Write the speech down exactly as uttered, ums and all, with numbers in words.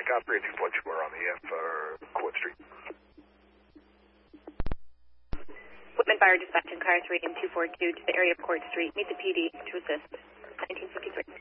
Osprey two four two are on the F for Court Street. Whitman Fire dispatching car three and two four two to the area of Court Street. Meet the P D to assist. nineteen fifty-three.